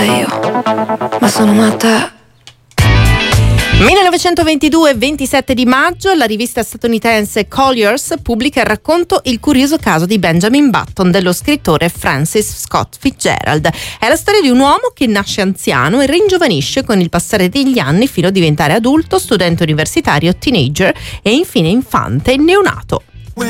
Io, ma sono matta. 1922, 27 di maggio, la rivista statunitense Collier's pubblica il racconto Il curioso caso di Benjamin Button dello scrittore Francis Scott Fitzgerald. È la storia di un uomo che nasce anziano e ringiovanisce con il passare degli anni fino a diventare adulto, studente universitario, teenager e infine infante e neonato.